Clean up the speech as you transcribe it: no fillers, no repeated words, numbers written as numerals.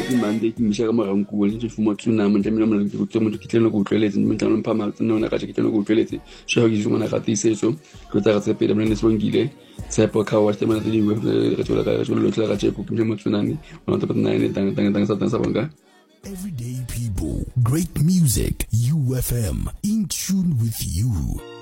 Monday ke misha ka morang go le tshufuma tsuna mo tlamela mo go tsemo ke tlelo go tleletse mo tlamo pha ma tsena ona ka ke tlelo go tleletse sho ke zuma na ga tisetso go tla tse pele mo ne sebongile tsepo ka wa tsema tse dingwe re tsola ka re tsola tla ka tsheko ke mo tsunani ona tsa nine tang sa banga. Everyday people, great music, UFM, in tune with you.